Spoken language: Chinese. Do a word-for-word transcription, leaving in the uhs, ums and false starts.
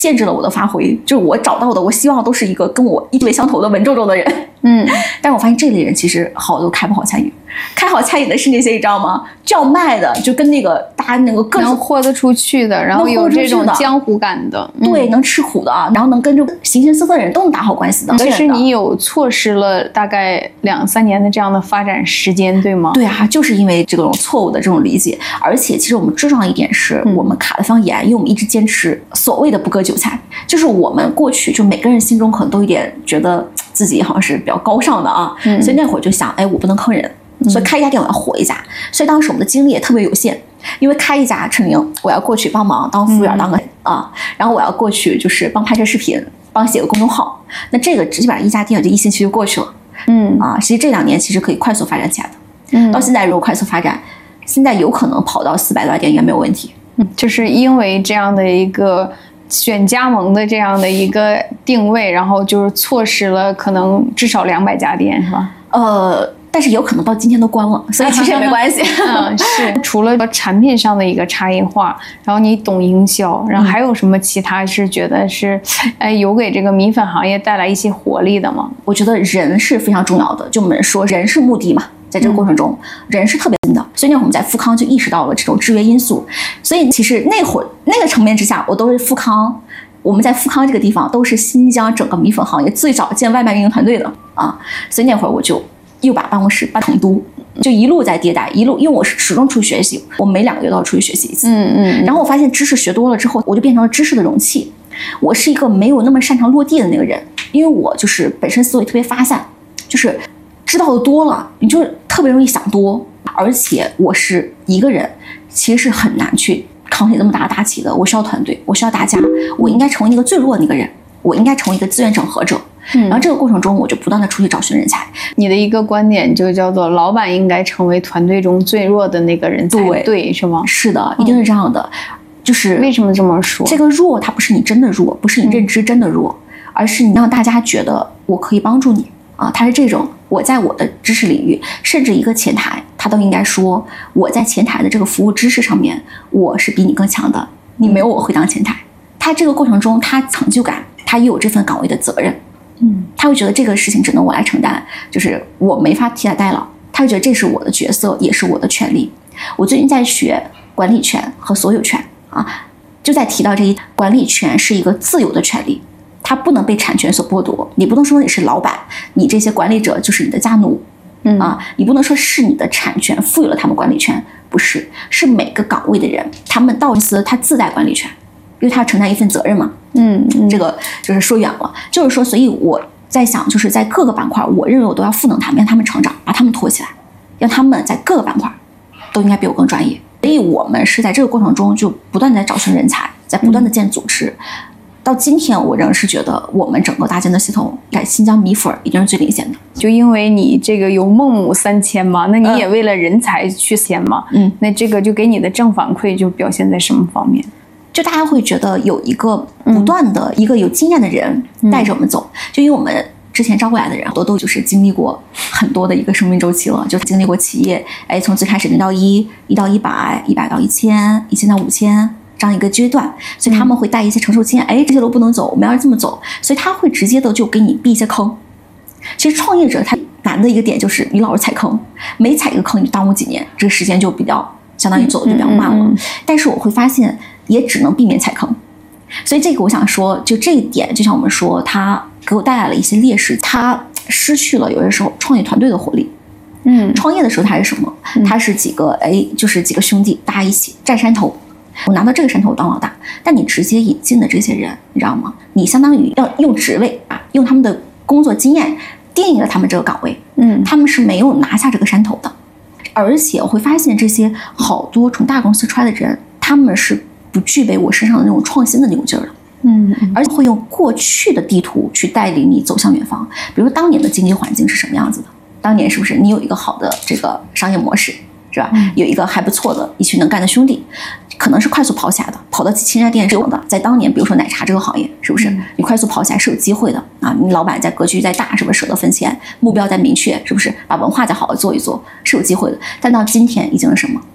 限制了我的发挥，就是我找到的，我希望都是一个跟我意味相投的文绉绉的人。 嗯， 但是我发现这类人其实好都开不好餐饮，开好餐饮的是那些你知道吗？叫卖的，就跟那个大家那个各能豁得出去的，然后有这种江湖感的， 嗯、对，能吃苦的，然后能跟这形形色色的人都能打好关系的。 但是你有错失了大概两三年的这样的发展时间，对吗？ 对啊，就是因为这种错误的这种理解，而且其实我们最重要一点是、嗯、我们卡得非常严，因为我们一直坚持所谓的不割韭菜，就是我们过去就每个人心中可能都有点觉得自己好像是比较高尚的啊，嗯、所以那会儿就想，哎，我不能坑人。所以开一家店我要火一家，所以当时我们的精力也特别有限，因为开一家陈琳，我要过去帮忙当服务员，当个、嗯、啊，然后我要过去就是帮拍摄视频，帮写个公众号，那这个基本上一家店就一星期就过去了，嗯啊，其实这两年其实可以快速发展起来的，嗯，到现在如果快速发展，现在有可能跑到四百多家店应该没有问题， 嗯，就是因为这样的一个选加盟的这样的一个定位，然后就是错失了可能至少两百家店，是吧？ 呃。但是有可能到今天都关了，所以其实也没关系。 嗯，是除了产品上的一个差异化，然后你懂营销，然后还有什么其他是觉得是，哎，有给这个米粉行业带来一些活力的吗？ 我觉得人是非常重要的，就我们说人是目的嘛，在这个过程中，嗯、人是特别的，所以呢，我们在富康就意识到了这种制约因素。所以其实那会儿那个层面之下，我都是富康。我们在富康这个地方都是新疆整个米粉行业最早建外卖运营团队的啊，所以那会儿我就。又把办公室搬成都，就一路在迭代，一路因为我是始终出去学习，我每两个月都要出去学习一次。嗯嗯。然后我发现知识学多了之后，我就变成了知识的容器。我是一个没有那么擅长落地的那个人，因为我就是本身思维特别发散，就是知道的多了，你就特别容易想多。而且我是一个人，其实是很难去扛起这么大的大旗的。我需要团队，我需要大家，我应该成为一个最弱的那个人，我应该成为一个资源整合者。嗯，然后这个过程中，我就不断的出去找寻人才。 你的一个观点就叫做，老板应该成为团队中最弱的那个人才对，对是吗？ 是的，一定是这样的。嗯、就是为什么这么说？ 这个弱，它不是你真的弱，不是你认知真的弱，嗯、而是你让大家觉得我可以帮助你啊。它是这种，我在我的知识领域，甚至一个前台，他都应该说，我在前台的这个服务知识上面，我是比你更强的，你没有我会当前台。他这个过程中，他成就感，他也有这份岗位的责任。嗯，他会觉得这个事情只能我来承担，就是我没法替他代劳。他会觉得这是我的角色，也是我的权利。我最近在学管理权和所有权啊，就在提到这一管理权是一个自由的权利，它不能被产权所剥夺。你不能说你是老板，你这些管理者就是你的家奴，嗯啊，你不能说是你的产权赋予了他们管理权，不是，是每个岗位的人，他们到公司他自带管理权。因为他要承担一份责任嘛，嗯，这个就是说远了，就是说，所以我在想，就是在各个板块，我认为我都要赋能他们，让他们成长，把他们托起来，让他们在各个板块都应该比我更专业。所以我们是在这个过程中就不断的在找寻人才，在不断的建组织。嗯、到今天，我仍是觉得我们整个搭建的系统在新疆米粉一定是最领先的。 就因为你这个有孟母三迁嘛，那你也为了人才去迁嘛，嗯，那这个就给你的正反馈就表现在什么方面？ 就大家会觉得有一个不断的一个有经验的人带着我们走，嗯、就因为我们之前招过来的人，很多都就是经历过很多的一个生命周期了，就是经历过企业，哎，从最开始零到一，一到一百，一百到一千，一千到五千这样一个阶段，所以他们会带一些承受经验，哎，这些路不能走，我们要这么走，所以他会直接的就给你避一些坑。其实创业者他难的一个点就是你老是踩坑，每踩一个坑你耽误几年，这个时间就比较相当于走的就比较慢了。嗯嗯嗯但是我会发现。也只能避免踩坑，所以这个我想说，就这一点，就像我们说，它给我带来了一些劣势，它失去了有的时候创业团队的活力。嗯，创业的时候它是什么？它是几个哎，就是几个兄弟大家一起占山头，我拿到这个山头当老大。但你直接引进的这些人，你知道吗？你相当于要用职位啊，用他们的工作经验定义了他们这个岗位。嗯，他们是没有拿下这个山头的，而且我会发现这些好多从大公司出来的人，他们是。不具备我身上的那种创新的牛劲儿了，嗯，而且会用过去的地图去带领你走向远方。比如当年的经济环境是什么样子的？当年是不是你有一个好的这个商业模式，是吧？嗯、有一个还不错的一群能干的兄弟，可能是快速跑起来的，跑到几千家店是有的。在当年，比如说奶茶这个行业，是不是、嗯、你快速跑起来是有机会的啊？你老板在格局再大，是不是舍得分钱？目标再明确，是不是把文化再好好做一做，是有机会的。但到今天已经是什么？